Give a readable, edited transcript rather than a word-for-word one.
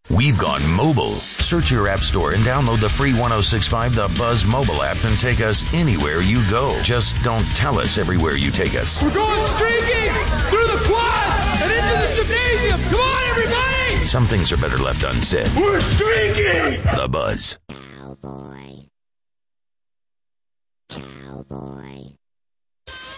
We've gone mobile. Search your app store and download the free 106.5 The Buzz mobile app and take us anywhere you go. Just don't tell us everywhere you take us. We're going streaking through the quad and into the gymnasium. Come on, everybody! Some things are better left unsaid. We're streaking! The Buzz. Cowboy. Cowboy.